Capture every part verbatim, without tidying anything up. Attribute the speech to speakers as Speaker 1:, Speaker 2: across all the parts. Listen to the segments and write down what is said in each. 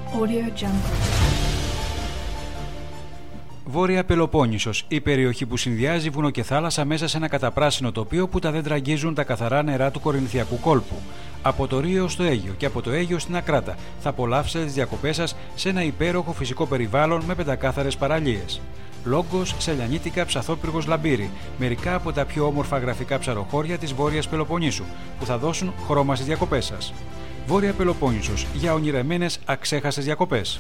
Speaker 1: Audio Jungle.
Speaker 2: Βόρεια Πελοπόννησος, η περιοχή που συνδυάζει βουνό και θάλασσα μέσα σε ένα καταπράσινο τοπίο που τα δέντρα αγγίζουν τα καθαρά νερά του Κορινθιακού κόλπου. Από το Ρίο στο Αίγιο και από το Αίγιο στην Ακράτα θα απολαύσετε τις διακοπές σας σε ένα υπέροχο φυσικό περιβάλλον με πεντακάθαρες παραλίες. Λόγκος, Σελιανίτικα, Ψαθόπυργος, Λαμπύρι, μερικά από τα πιο όμορφα γραφικά ψαροχώρια της Βόρειας Πελοποννήσου που θα δώσουν χρώμα στις διακοπές σας. Βόρεια Πελοπόννησος, για ονειρεμένες αξέχαστες διακοπές.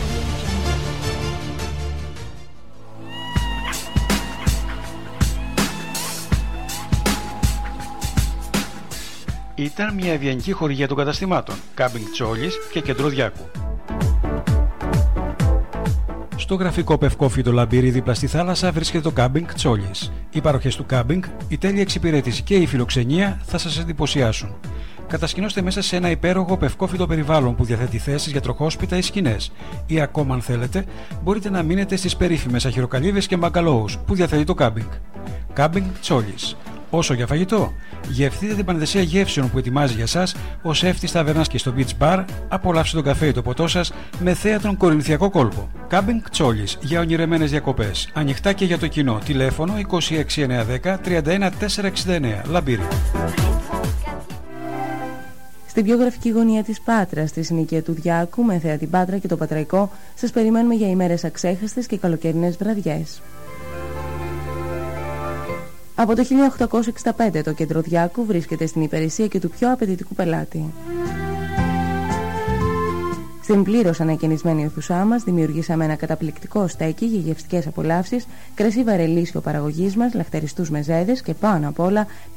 Speaker 2: Ήταν μια ευγενική χορηγία των καταστημάτων Κάμπινγκ Τσόλης και Κέντρο Διάκου. Στο γραφικό Πευκόφυτο Λαμπύρι δίπλα στη θάλασσα βρίσκεται το Κάμπινγκ Τσόλης. Οι παροχές του Κάμπινγκ, η τέλεια εξυπηρέτηση και η φιλοξενία θα σας εντυπωσιάσουν. Κατασκηνώστε μέσα σε ένα υπέροχο πευκόφυτο περιβάλλον που διαθέτει θέσεις για τροχόσπιτα ή σκηνές. Ή ακόμα, αν θέλετε, μπορείτε να μείνετε στις περίφημες αχυροκαλύβες και μπαγκαλόους που διαθέτει το Κάμπινγκ. Κάμπινγκ Τσόλης. Όσο για φαγητό, γευθείτε την πανδεσία γεύσεων που ετοιμάζει για σας ο σεφ ταβέρνας και στο Beach Bar, απολαύστε τον καφέ ή το ποτό σας με θέα τον Κορινθιακό κόλπο. Κάμπινγκ Τσόλης, για ονειρεμένες διακοπές. Ανοιχτά και για το κοινό. Τηλέφωνο είκοσι έξι εννιακόσια δέκα τριάντα ένα τετρακόσια εξήντα εννέα. Λαμπύρι.
Speaker 3: Στην πιο γραφική γωνία της Πάτρας, στη συνοικία του Διάκου, με θέα την Πάτρα και το Πατραϊκό, σας περιμένουμε για ημέρες αξέχαστες και καλοκαιρινές βραδιές. Από το χίλια οκτακόσια εξήντα πέντε το Κέντρο Διάκου βρίσκεται στην υπηρεσία και του πιο απαιτητικού πελάτη. Στην πλήρως ανακαινισμένη αιθούσά μας δημιουργήσαμε ένα καταπληκτικό στέκι για γευστικές απολαύσεις, κρασί βαρελίσιο παραγωγής μας, λαχταριστούς μεζέδες και πάνω απ' όλα